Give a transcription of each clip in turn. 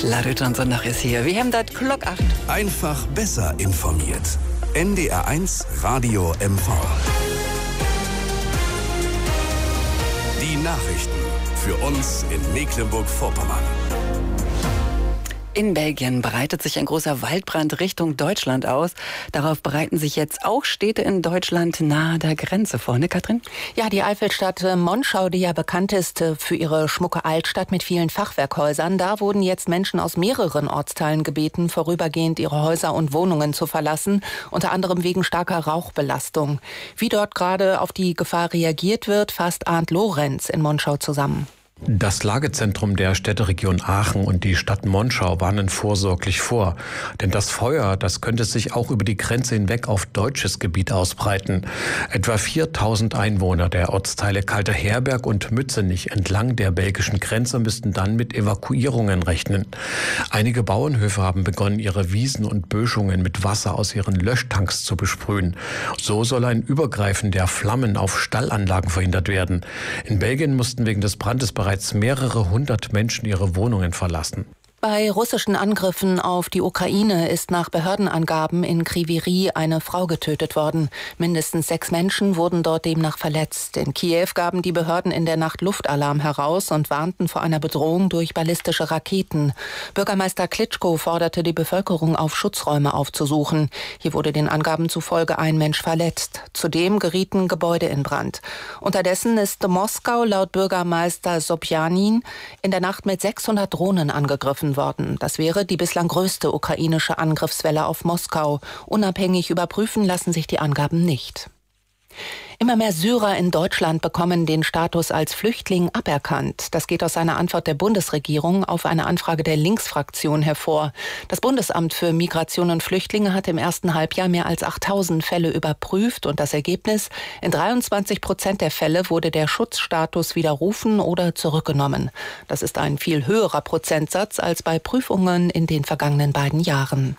Larry Johnson ist hier. Wir haben das Glock 8. Einfach besser informiert. NDR1 Radio MV. Die Nachrichten für uns in Mecklenburg-Vorpommern. In Belgien breitet sich ein großer Waldbrand Richtung Deutschland aus. Darauf bereiten sich jetzt auch Städte in Deutschland nahe der Grenze vor, ne, Katrin? Ja, die Eifelstadt Monschau, die ja bekannt ist für ihre schmucke Altstadt mit vielen Fachwerkhäusern. Da wurden jetzt Menschen aus mehreren Ortsteilen gebeten, vorübergehend ihre Häuser und Wohnungen zu verlassen, unter anderem wegen starker Rauchbelastung. Wie dort gerade auf die Gefahr reagiert wird, fasst Arndt Lorenz in Monschau zusammen. Das Lagezentrum der Städteregion Aachen und die Stadt Monschau warnen vorsorglich vor. Denn das Feuer, das könnte sich auch über die Grenze hinweg auf deutsches Gebiet ausbreiten. Etwa 4000 Einwohner der Ortsteile Kalterherberg und Mützenich entlang der belgischen Grenze müssten dann mit Evakuierungen rechnen. Einige Bauernhöfe haben begonnen, ihre Wiesen und Böschungen mit Wasser aus ihren Löschtanks zu besprühen. So soll ein Übergreifen der Flammen auf Stallanlagen verhindert werden. In Belgien mussten wegen des Brandes bereits mehrere hundert Menschen ihre Wohnungen verlassen. Bei russischen Angriffen auf die Ukraine ist nach Behördenangaben in Kryvyi Rih eine Frau getötet worden. Mindestens 6 Menschen wurden dort demnach verletzt. In Kiew gaben die Behörden in der Nacht Luftalarm heraus und warnten vor einer Bedrohung durch ballistische Raketen. Bürgermeister Klitschko forderte die Bevölkerung auf, Schutzräume aufzusuchen. Hier wurde den Angaben zufolge ein Mensch verletzt. Zudem gerieten Gebäude in Brand. Unterdessen ist Moskau laut Bürgermeister Sobjanin in der Nacht mit 600 Drohnen angegriffen worden. Das wäre die bislang größte ukrainische Angriffswelle auf Moskau. Unabhängig überprüfen lassen sich die Angaben nicht. Immer mehr Syrer in Deutschland bekommen den Status als Flüchtling aberkannt. Das geht aus einer Antwort der Bundesregierung auf eine Anfrage der Linksfraktion hervor. Das Bundesamt für Migration und Flüchtlinge hat im ersten Halbjahr mehr als 8000 Fälle überprüft und das Ergebnis: in 23% der Fälle wurde der Schutzstatus widerrufen oder zurückgenommen. Das ist ein viel höherer Prozentsatz als bei Prüfungen in den vergangenen beiden Jahren.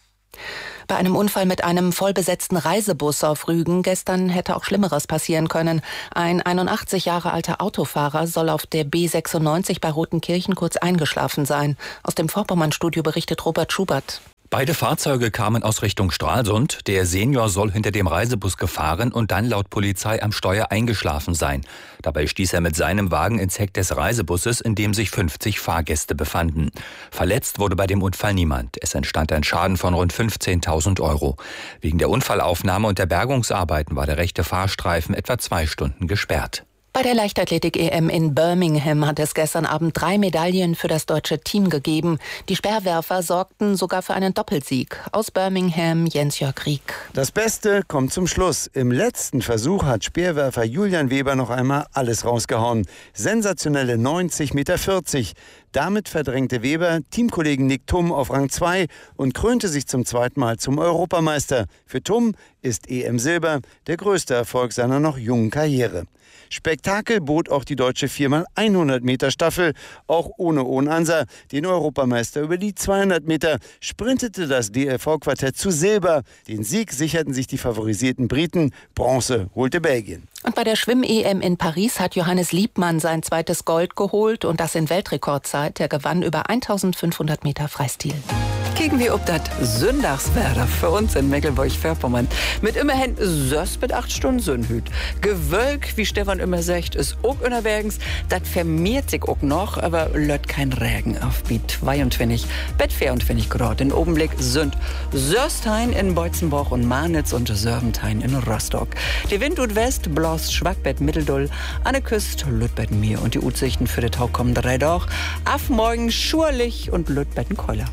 Bei einem Unfall mit einem vollbesetzten Reisebus auf Rügen gestern hätte auch Schlimmeres passieren können. Ein 81 Jahre alter Autofahrer soll auf der B96 bei Rotenkirchen kurz eingeschlafen sein. Aus dem Vorpommern-Studio berichtet Robert Schubert. Beide Fahrzeuge kamen aus Richtung Stralsund. Der Senior soll hinter dem Reisebus gefahren und dann laut Polizei am Steuer eingeschlafen sein. Dabei stieß er mit seinem Wagen ins Heck des Reisebusses, in dem sich 50 Fahrgäste befanden. Verletzt wurde bei dem Unfall niemand. Es entstand ein Schaden von rund 15.000 €. Wegen der Unfallaufnahme und der Bergungsarbeiten war der rechte Fahrstreifen etwa 2 Stunden gesperrt. Bei der Leichtathletik-EM in Birmingham hat es gestern Abend 3 Medaillen für das deutsche Team gegeben. Die Speerwerfer sorgten sogar für einen Doppelsieg. Aus Birmingham, Jens-Jörg Rieck. Das Beste kommt zum Schluss. Im letzten Versuch hat Speerwerfer Julian Weber noch einmal alles rausgehauen. Sensationelle 90,40 Meter. Damit verdrängte Weber Teamkollegen Nick Thum auf Rang 2 und krönte sich zum zweiten Mal zum Europameister. Für Thum ist EM-Silber der größte Erfolg seiner noch jungen Karriere. Spektakel bot auch die deutsche 4x100 Meter Staffel. Auch ohne Ansa, den Europameister über die 200 Meter, sprintete das DLV-Quartett zu Silber. Den Sieg sicherten sich die favorisierten Briten. Bronze holte Belgien. Und bei der Schwimm-EM in Paris hat Johannes Liebmann sein zweites Gold geholt und das in Weltrekordzeit. Er gewann über 1500 Meter Freistil. Kicken wir ob das Sündagswetter für uns in Mecklenburg-Vorpommern. Mit immerhin 6 bis 8 Stunden Sonnenhüt. Gewölk, wie Stefan immer sagt, ist auch unterwegs. Das vermehrt sich auch noch, aber löt kein Regen auf Biet 22, Bett 24 Grad. In Augenblick sind Sörstein in Beutzenbach und Marnitz und Sörbentein in Rostock. Die Wind und West bloß Schwackbett Mitteldull, an der Küste Lütbett Meer und die Aussichten für den Tag kommen 3 Tage. Auf morgen schurlich und Lütbetten Keuler.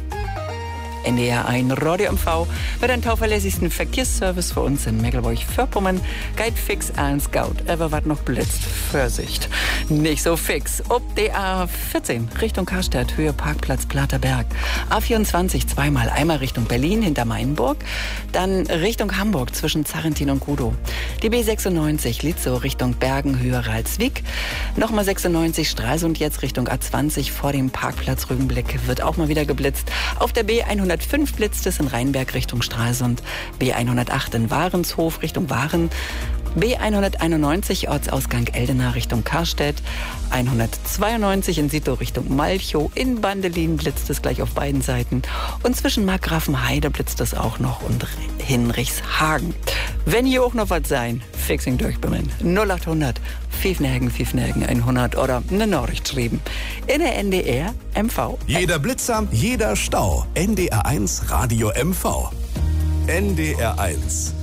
NDR1 Radio MV mit einem tauverlässigsten Verkehrsservice für uns in Mecklenburg-Vorpommern. Guide fix eins Gaut, aber was noch blitzt, Vorsicht. Nicht so fix. Ob die A14 Richtung Karstadt, Höhe Parkplatz Platerberg. A24 zweimal, einmal Richtung Berlin hinter Mainburg, dann Richtung Hamburg zwischen Zarrentin und Kudow. Die B96 Litzow Richtung Bergen, Höhe Ralswiek. Nochmal 96 Stralsund jetzt Richtung A20 vor dem Parkplatz Rügenblick wird auch mal wieder geblitzt. Auf der B105 blitzt es in Rheinberg Richtung Stralsund, B108 in Warenshof Richtung Waren B191 Ortsausgang Eldena Richtung Karstedt, 192 in Sito Richtung Malchow, in Bandelin blitzt es gleich auf beiden Seiten und zwischen Markgrafenheide blitzt es auch noch und Hinrichshagen. Wenn hier auch noch was sein, fixing durchbimmeln. 0800 5 100 oder eine Nachricht schreiben. In der NDR MV. Jeder Blitzer, jeder Stau. NDR1 Radio MV. NDR1.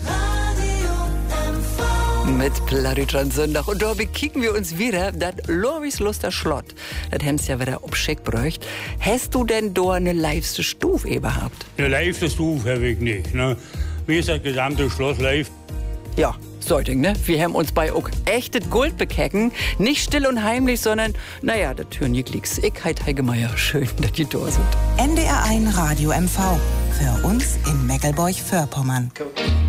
Mit Plattdeutsch Sonntag. Und da kicken wir uns wieder das Lorisluster Schlott. Das haben sie ja wieder abschick bräucht. Hast du denn da eine liveste Stufe gehabt? Eine liveste Stufe habe ich nicht. Ne? Wie ist das gesamte Schloss live? Ja, sollte, ne? Wir haben uns bei auch echtes Gold bekecken. Nicht still und heimlich, sondern, naja, das hören ihr Klicks. Ich heit Heike Meier. Schön, dass die da sind. NDR1 Radio MV. Für uns in Meckelburg-Vorpommern. Cool.